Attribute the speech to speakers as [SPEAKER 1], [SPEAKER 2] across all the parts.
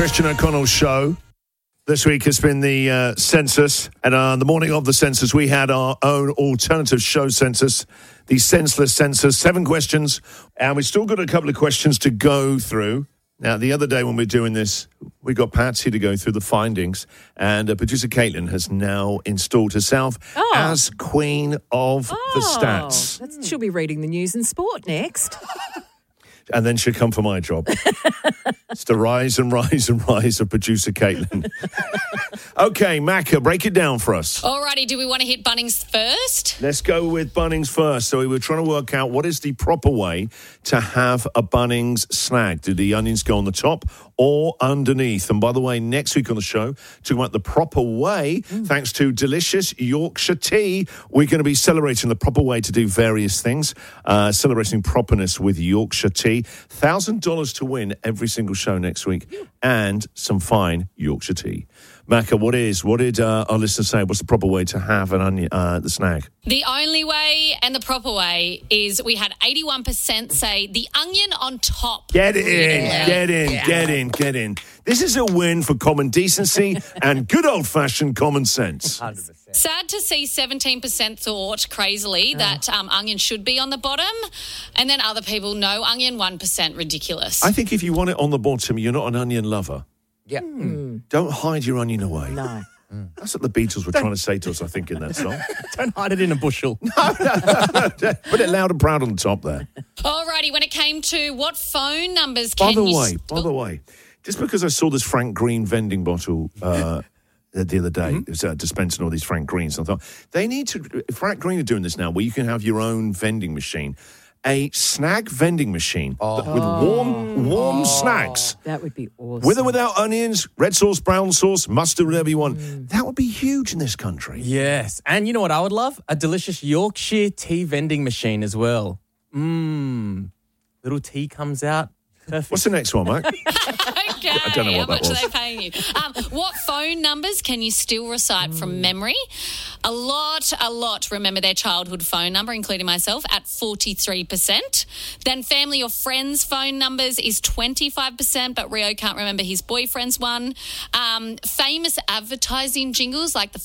[SPEAKER 1] Christian O'Connell Show. This week has been the census, and on the morning of the census, we had our own alternative show census, the senseless census, 7 questions, and we've still got a couple of questions to go through. Now, the other day when we're doing this, we got Patsy to go through the findings, and producer Caitlin has now installed herself as queen of the stats.
[SPEAKER 2] She'll be reading the news and sport next.
[SPEAKER 1] And then she'll come for my job. It's the rise and rise and rise of producer Caitlin. Okay, Macca, break it down for us.
[SPEAKER 3] Alrighty, do we want to hit Bunnings first?
[SPEAKER 1] Let's go with Bunnings first. So we were trying to work out what is the proper way to have a Bunnings snack. Do the onions go on the top or underneath? And by the way, next week on the show, talking about the proper way, thanks to delicious Yorkshire tea, we're going to be celebrating the proper way to do various things, celebrating properness with Yorkshire tea. $1,000 to win every single show next week, and some fine Yorkshire tea. Macca, what did our listeners say? What's the proper way to have an onion, the snack?
[SPEAKER 3] The only way and the proper way is we had 81% say the onion on top.
[SPEAKER 1] Get in. This is a win for common decency and good old-fashioned common sense.
[SPEAKER 4] 100%.
[SPEAKER 3] Sad to see 17% thought, crazily, that onion should be on the bottom. And then other people, no onion, 1%, ridiculous.
[SPEAKER 1] I think if you want it on the bottom, you're not an onion lover.
[SPEAKER 4] Yeah.
[SPEAKER 1] Don't hide your onion away.
[SPEAKER 2] No.
[SPEAKER 1] That's what the Beatles were trying to say to us, I think, in that song.
[SPEAKER 4] Don't hide it in a bushel.
[SPEAKER 1] Put it loud and proud on the top there.
[SPEAKER 3] Alrighty, when it came to what phone numbers can
[SPEAKER 1] By the way, just because I saw this Frank Green vending bottle the other day, it was dispensing all these Frank Greens, and I thought, Frank Green are doing this now, where you can have your own vending machine. A snack vending machine with warm snacks.
[SPEAKER 2] That would be awesome.
[SPEAKER 1] With or without onions, red sauce, brown sauce, mustard, whatever you want. That would be huge in this country.
[SPEAKER 4] Yes. And you know what I would love? A delicious Yorkshire tea vending machine as well. Little tea comes out. Perfect.
[SPEAKER 1] What's the next one, Mike?
[SPEAKER 3] Okay,
[SPEAKER 1] I don't know what
[SPEAKER 3] how
[SPEAKER 1] that
[SPEAKER 3] much
[SPEAKER 1] was.
[SPEAKER 3] are they paying you? What phone numbers can you still recite from memory? A lot remember their childhood phone number, including myself, at 43%. Then family or friends' phone numbers is 25%, but Rio can't remember his boyfriend's one. Famous advertising jingles like the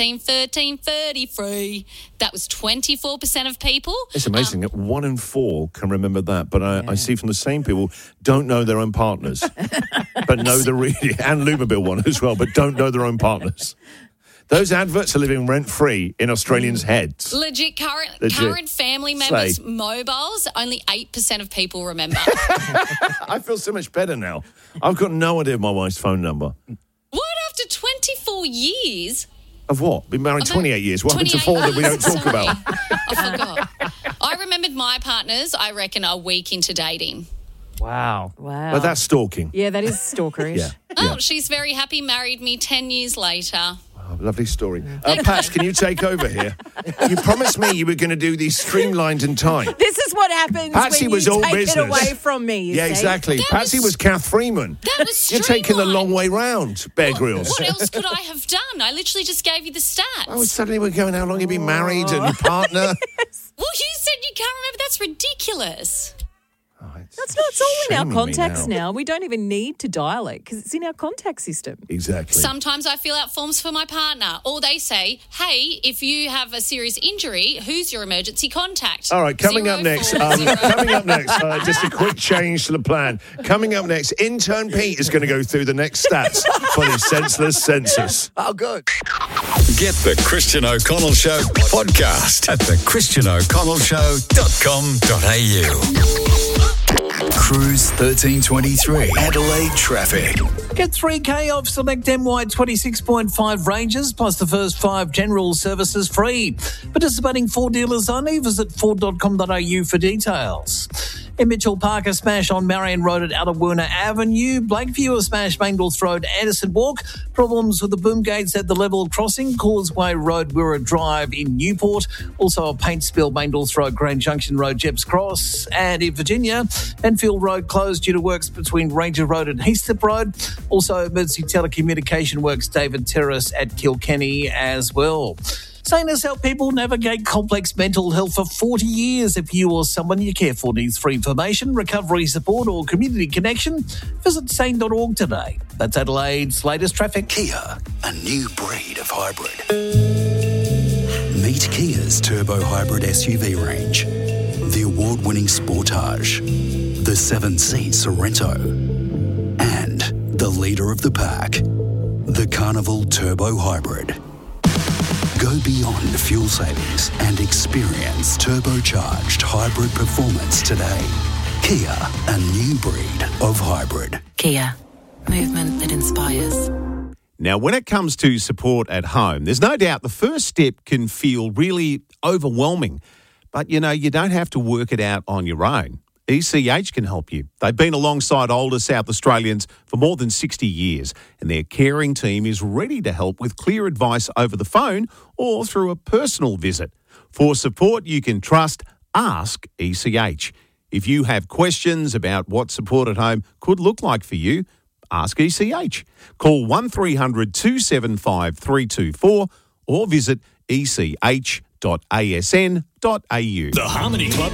[SPEAKER 3] 1333, that was 24% of people.
[SPEAKER 1] It's amazing that 1 in 4 can remember that, but I see from the same people don't know their own partners, but know the and Luberbill one as well, but don't know their own partners. Those adverts are living rent-free in Australians' heads.
[SPEAKER 3] Legit current family members' mobiles, only 8% of people remember.
[SPEAKER 1] I feel so much better now. I've got no idea of my wife's phone number.
[SPEAKER 3] What, after 24 years?
[SPEAKER 1] Of what? Been married 28 years. What happened to 4 that we don't talk
[SPEAKER 3] Sorry.
[SPEAKER 1] about?
[SPEAKER 3] I forgot. I remembered my partners, I reckon, a week into dating.
[SPEAKER 4] Wow.
[SPEAKER 1] But that's stalking.
[SPEAKER 2] Yeah, that is stalkerish.
[SPEAKER 1] Yeah.
[SPEAKER 3] Oh, she's very happy, married me 10 years later.
[SPEAKER 1] Oh, lovely story. Pats, can you take over here? You promised me you were going to do these streamlined in time.
[SPEAKER 2] This is what happens
[SPEAKER 1] Patsy
[SPEAKER 2] when
[SPEAKER 1] was
[SPEAKER 2] you
[SPEAKER 1] all
[SPEAKER 2] take
[SPEAKER 1] business.
[SPEAKER 2] it away from me, you
[SPEAKER 1] Yeah,
[SPEAKER 2] see.
[SPEAKER 1] exactly. Patsy was Kath Freeman.
[SPEAKER 3] That was
[SPEAKER 1] You're taking the
[SPEAKER 3] streamlined.
[SPEAKER 1] long way round, Bear Grylls.
[SPEAKER 3] What else could I have done? I literally just gave you the stats.
[SPEAKER 1] Oh, suddenly we're going, how long have you been married and your partner?
[SPEAKER 3] Well, you said you can't remember. That's ridiculous.
[SPEAKER 2] It's all in our
[SPEAKER 1] shaming me
[SPEAKER 2] contacts
[SPEAKER 1] now.
[SPEAKER 2] now. We don't even need to dial it because it's in our contact system.
[SPEAKER 1] Exactly.
[SPEAKER 3] Sometimes I fill out forms for my partner, or they say, hey, if you have a serious injury, who's your emergency contact?
[SPEAKER 1] All right, coming up next,
[SPEAKER 3] 0400.
[SPEAKER 1] just a quick change to the plan. Coming up next, intern Pete is going to go through the next stats for the senseless census.
[SPEAKER 4] Oh, good.
[SPEAKER 5] Get the Christian O'Connell Show podcast at thechristiano'connellshow.com.au. Cruise 1323 Adelaide traffic.
[SPEAKER 6] Get 3K off select MY 26.5 ranges plus the first 5 general services free. Participating Ford dealers only. Visit Ford.com.au for details. In Mitchell Park, a smash on Marion Road at Alawoona Avenue. Blakeview, a smash Mangles Road, Anderson Walk. Problems with the boom gates at the level crossing. Causeway Road, Wirra Drive in Newport. Also a paint spill, Mangles Road, Grand Junction Road, Jeps Cross. And in Virginia, Enfield Road closed due to works between Ranger Road and Heathslip Road. Also emergency telecommunication works, David Terrace at Kilkenny as well. Saying has helped people navigate complex mental health for 40 years. If you or someone you care for needs free information, recovery support or community connection, visit sane.org today. That's Adelaide's latest traffic.
[SPEAKER 7] Kia, a new breed of hybrid. Meet Kia's turbo hybrid SUV range. The award-winning Sportage, the 7-seat Sorento, and the leader of the pack, the Carnival Turbo Hybrid. Go beyond fuel savings and experience turbocharged hybrid performance today. Kia, a new breed of hybrid.
[SPEAKER 8] Kia, movement that inspires.
[SPEAKER 9] Now, when it comes to support at home, there's no doubt the first step can feel really overwhelming. But, you don't have to work it out on your own. ECH can help you. They've been alongside older South Australians for more than 60 years, and their caring team is ready to help with clear advice over the phone or through a personal visit. For support you can trust, ask ECH. If you have questions about what support at home could look like for you, ask ECH. Call 1300 275 324 or visit ech.asn.au.
[SPEAKER 10] The Harmony Club